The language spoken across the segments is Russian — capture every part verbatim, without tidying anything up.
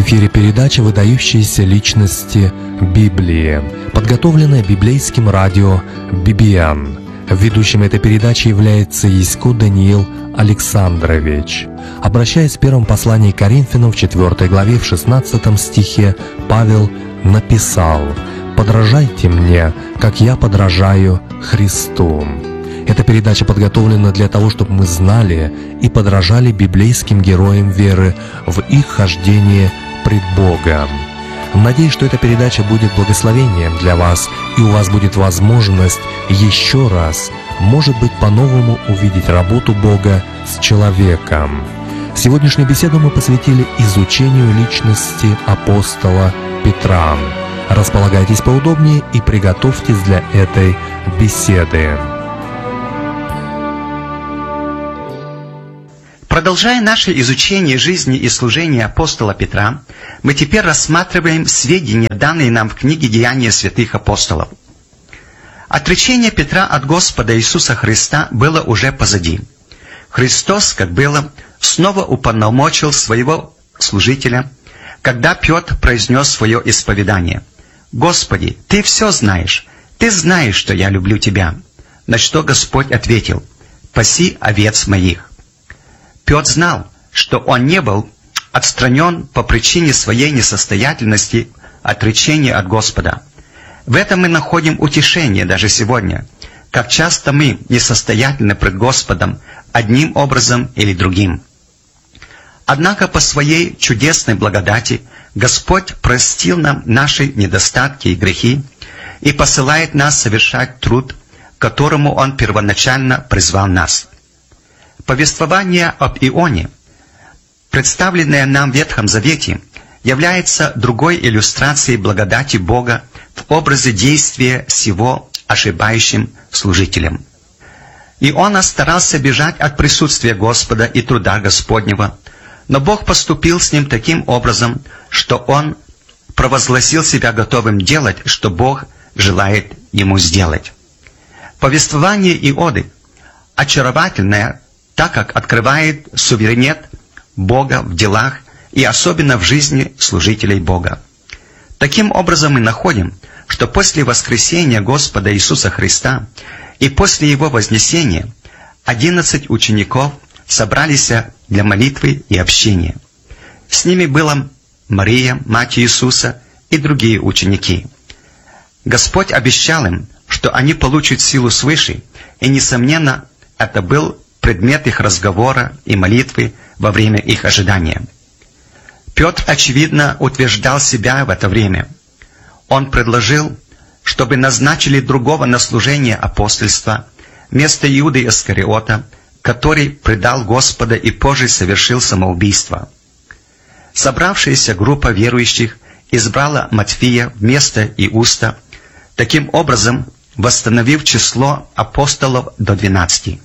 эфире передача «Выдающиеся личности Библии», подготовленная библейским радио би би эн. Ведущим этой передачи является Ясько Даниил Александрович. Обращаясь в первом послании к Коринфянам в четвёртой главе в шестнадцатом стихе, Павел написал: «Подражайте мне, как я подражаю Христу». Эта передача подготовлена для того, чтобы мы знали и подражали библейским героям веры в их хождении пред Богом. Надеюсь, что эта передача будет благословением для вас, и у вас будет возможность еще раз, может быть, по-новому увидеть работу Бога с человеком. Сегодняшнюю беседу мы посвятили изучению личности апостола Петра. Располагайтесь поудобнее и приготовьтесь для этой беседы. Продолжая наше изучение жизни и служения апостола Петра, мы теперь рассматриваем сведения, данные нам в книге «Деяния святых апостолов». Отречение Петра от Господа Иисуса Христа было уже позади. Христос, как было, снова уполномочил своего служителя, когда Петр произнес свое исповедание: «Господи, Ты все знаешь, Ты знаешь, что я люблю Тебя». На что Господь ответил: «Паси овец моих». Петр знал, что он не был отстранен по причине своей несостоятельности, отречения от Господа. В этом мы находим утешение даже сегодня, как часто мы несостоятельны пред Господом одним образом или другим. Однако по своей чудесной благодати Господь простил нам наши недостатки и грехи и посылает нас совершать труд, к которому Он первоначально призвал нас. Повествование об Ионе, представленное нам в Ветхом Завете, является другой иллюстрацией благодати Бога в образе действия с его ошибающим служителем. Иона старался бежать от присутствия Господа и труда Господнего, но Бог поступил с ним таким образом, что он провозгласил себя готовым делать, что Бог желает ему сделать. Повествование Ионы очаровательное, так как открывает суверенитет Бога в делах и особенно в жизни служителей Бога. Таким образом мы находим, что после воскресения Господа Иисуса Христа и после Его вознесения одиннадцать учеников собрались для молитвы и общения. С ними была Мария, мать Иисуса, и другие ученики. Господь обещал им, что они получат силу свыше, и, несомненно, это был предмет их разговора и молитвы во время их ожидания. Петр, очевидно, утверждал себя в это время. Он предложил, чтобы назначили другого на служение апостольства вместо Иуды Искариота, который предал Господа и позже совершил самоубийство. Собравшаяся группа верующих избрала Матфея вместо Иуста, таким образом восстановив число апостолов до двенадцати.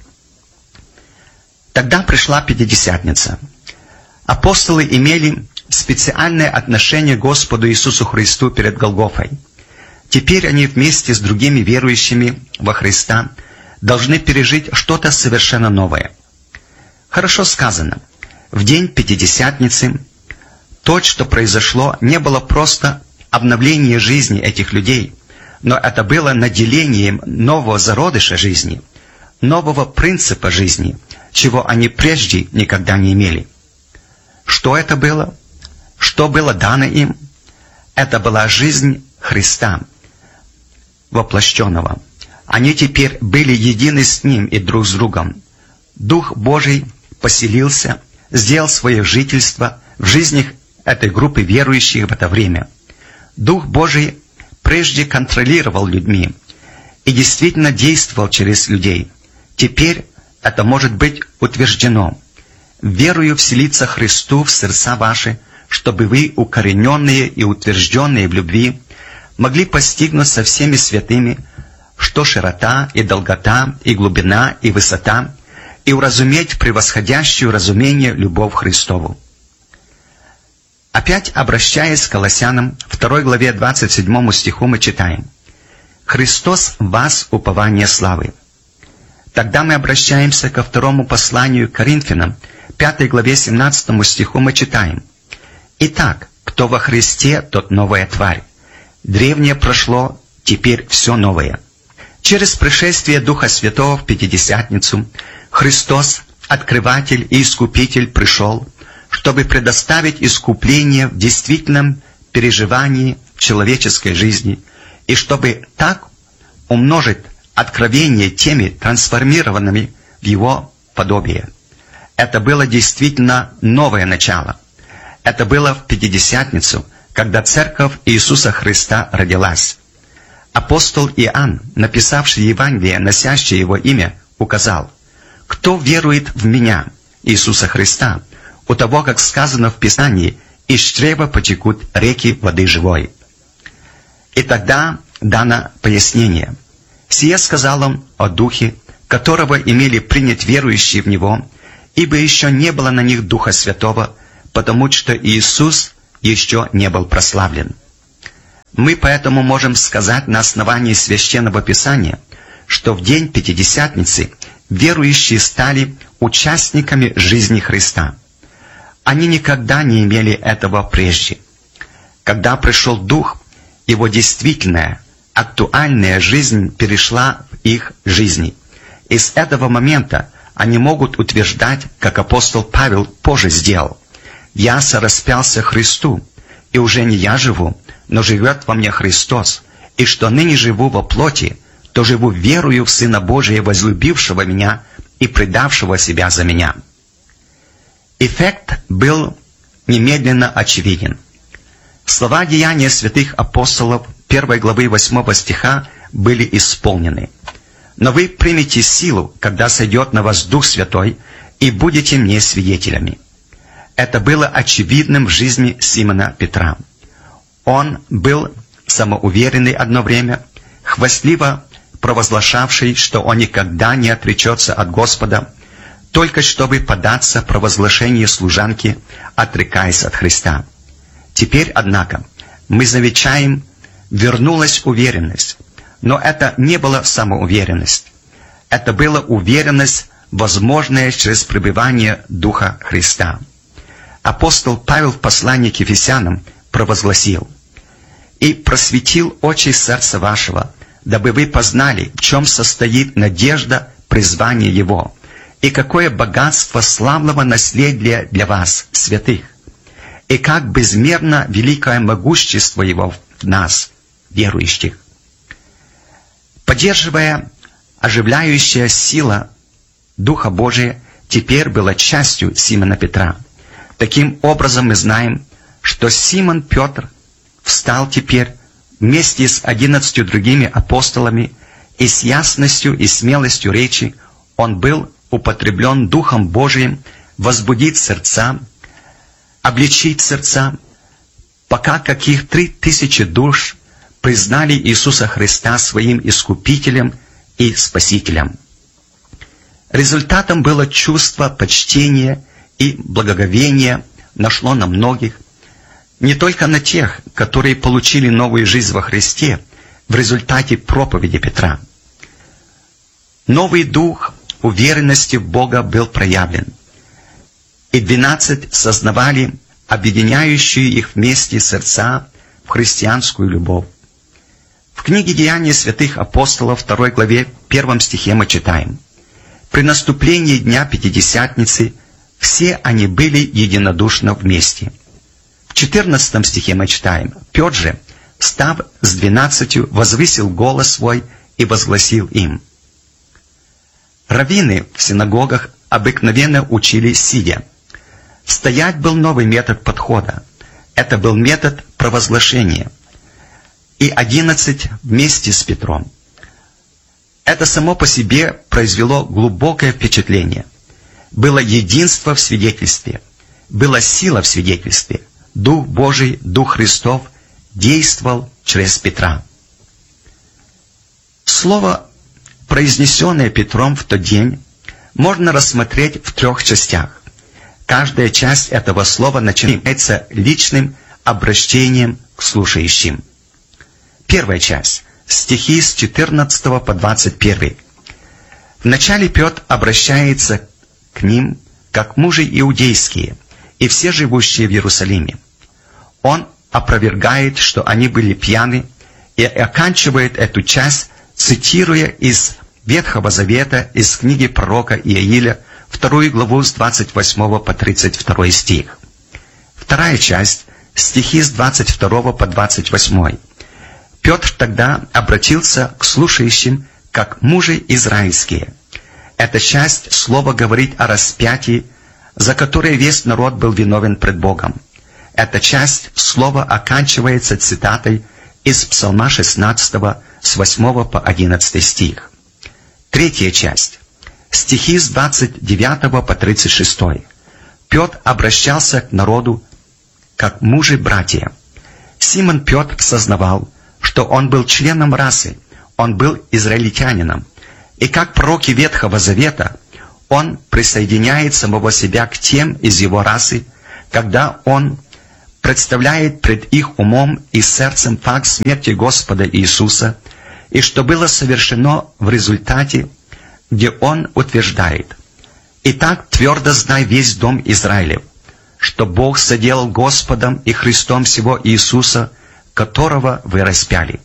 Тогда пришла Пятидесятница. Апостолы имели специальное отношение к Господу Иисусу Христу перед Голгофой. Теперь они вместе с другими верующими во Христа должны пережить что-то совершенно новое. Хорошо сказано, в день Пятидесятницы то, что произошло, не было просто обновлением жизни этих людей, но это было наделением нового зародыша жизни, нового принципа жизни, чего они прежде никогда не имели. Что это было? Что было дано им? Это была жизнь Христа, воплощенного. Они теперь были едины с Ним и друг с другом. Дух Божий поселился, сделал свое жительство в жизнях этой группы верующих в это время. Дух Божий прежде контролировал людьми и действительно действовал через людей. Теперь это может быть утверждено: верою вселиться Христу в сердца ваши, чтобы вы, укорененные и утвержденные в любви, могли постигнуть со всеми святыми, что широта и долгота, и глубина, и высота, и уразуметь превосходящую разумение любовь Христову. Опять обращаясь к Колоссянам, второй главе двадцать седьмому стиху мы читаем: «Христос в вас упование славы». Тогда мы обращаемся ко второму посланию к Коринфянам, пятой главе семнадцатому стиху мы читаем: «Итак, Кто во Христе, тот новая тварь. Древнее прошло, теперь все новое. Через пришествие Духа Святого в Пятидесятницу Христос, Открыватель и Искупитель, пришел, чтобы предоставить искупление в действительном переживании человеческой жизни, и чтобы так умножить откровение теми трансформированными в Его подобие. Это было действительно новое начало. Это было в Пятидесятницу, когда Церковь Иисуса Христа родилась. Апостол Иоанн, написавший Евангелие, носящее его имя, указал: «Кто верует в Меня, Иисуса Христа, у того, как сказано в Писании, из чрева потекут реки воды живой». И тогда дано пояснение. «Сие сказал он о Духе, которого имели принять верующие в Него, ибо еще не было на них Духа Святого, потому что Иисус еще не был прославлен». Мы поэтому можем сказать на основании Священного Писания, что в день Пятидесятницы верующие стали участниками жизни Христа. Они никогда не имели этого прежде. Когда пришел Дух, Его действительная, актуальная жизнь перешла в их жизни. И с этого момента они могут утверждать, как апостол Павел позже сделал: «Я сораспялся Христу, и уже не я живу, но живет во мне Христос, и что ныне живу во плоти, то живу верою в Сына Божия, возлюбившего меня и предавшего себя за меня». Эффект был немедленно очевиден. Слова Деяния святых апостолов первой главы восьмого стиха были исполнены: «Но вы примете силу, когда сойдет на вас Дух Святой, и будете мне свидетелями». Это было очевидным в жизни Симона Петра. Он был самоуверенный одно время, хвастливо провозглашавший, что он никогда не отречется от Господа, только чтобы податься провозглашению служанки, отрекаясь от Христа. Теперь, однако, мы замечаем, вернулась уверенность. Но это не была самоуверенность. Это была уверенность, возможная через пребывание Духа Христа. Апостол Павел в послании к Ефесянам провозгласил: «И просветил очи сердца вашего, дабы вы познали, в чем состоит надежда призвания Его, и какое богатство славного наследия для вас, святых, и как безмерно великое могущество Его в нас, верующих». Поддерживая оживляющая сила Духа Божия теперь была частью Симона Петра. Таким образом мы знаем, что Симон Петр встал теперь вместе с одиннадцатью другими апостолами, и с ясностью и смелостью речи он был употреблен Духом Божиим возбудить сердца, обличить сердца, пока каких три тысячи душ признали Иисуса Христа своим Искупителем и Спасителем. Результатом было чувство почтения и благоговения, нашло на многих, не только на тех, которые получили новую жизнь во Христе в результате проповеди Петра. Новый дух уверенности в Бога был проявлен, и двенадцать сознавали объединяющие их вместе сердца в христианскую любовь. В книге «Деяния святых апостолов» второй главе первом стихе мы читаем: «При наступлении дня Пятидесятницы все они были единодушно вместе». В четырнадцатом стихе мы читаем: «Петр же, встав с двенадцатью, возвысил голос свой и возгласил им». Раввины в синагогах обыкновенно учили сидя. Стоять был новый метод подхода. Это был метод провозглашения. И одиннадцать вместе с Петром. Это само по себе произвело глубокое впечатление. Было единство в свидетельстве, была сила в свидетельстве. Дух Божий, Дух Христов действовал через Петра. Слово, произнесенное Петром в тот день, можно рассмотреть в трех частях. Каждая часть этого слова начинается личным обращением к слушающим. Первая часть. Стихи с четырнадцатого по двадцать первый. Вначале Петр обращается к ним, как мужи иудейские, и все живущие в Иерусалиме. он опровергает, что они были пьяны, и оканчивает эту часть, цитируя из Ветхого Завета, из книги пророка Иаиля, вторую главу с двадцать восьмого по тридцать второй стих. Вторая часть, стихи с двадцать второго по двадцать восьмой. Петр тогда обратился к слушающим, как мужи израильские. Эта часть слова говорит о распятии, за которое весь народ был виновен пред Богом. Эта часть слова оканчивается цитатой из Псалма шестнадцатого с восьмого по одиннадцатый стих. Третья часть, стихи с двадцать девятого по тридцать шестой. Петр обращался к народу, как мужи-братья. Симон Петр сознавал, что он был членом расы, он был израильтянином, и как пророки Ветхого Завета, он присоединяет самого себя к тем из его расы, когда он представляет пред их умом и сердцем факт смерти Господа Иисуса, и что было совершено в результате, где он утверждает: «Итак, твердо знай весь дом Израилев, что Бог соделал Господом и Христом сего Иисуса, которого вы распяли».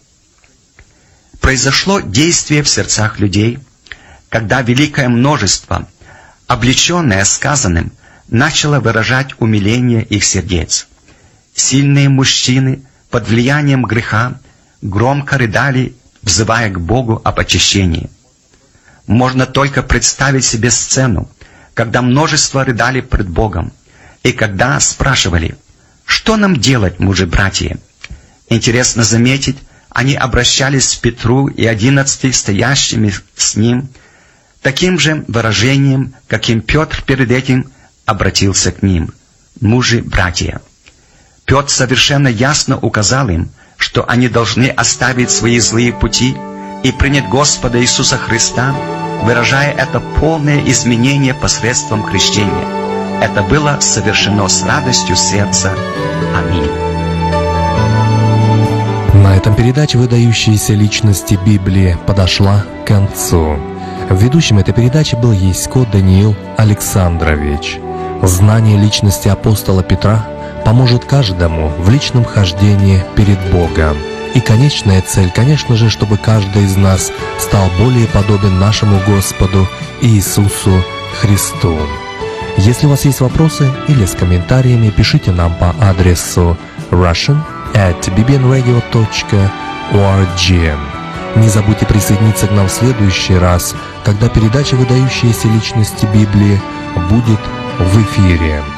Произошло действие в сердцах людей, когда великое множество, облеченное сказанным, начало выражать умиление их сердец. Сильные мужчины под влиянием греха громко рыдали, взывая к Богу об очищении. Можно только представить себе сцену, когда множество рыдали пред Богом, и когда спрашивали: «Что нам делать, мужи-братья?» Интересно заметить, они обращались к Петру и одиннадцати стоящими с ним таким же выражением, каким Петр перед этим обратился к ним: «Мужи-братья». Петр совершенно ясно указал им, что они должны оставить свои злые пути и принять Господа Иисуса Христа, выражая это полное изменение посредством крещения. Это было совершено с радостью сердца. Аминь. На этом передача «Выдающиеся личности Библии» подошла к концу. Ведущим этой передачи был Ясько Даниил Александрович. Знание личности апостола Петра поможет каждому в личном хождении перед Богом. И конечная цель, конечно же, чтобы каждый из нас стал более подобен нашему Господу Иисусу Христу. Если у вас есть вопросы или с комментариями, пишите нам по адресу russian at b b n radio dot org. Не забудьте присоединиться к нам в следующий раз, когда передача «Выдающиеся личности Библии» будет в эфире.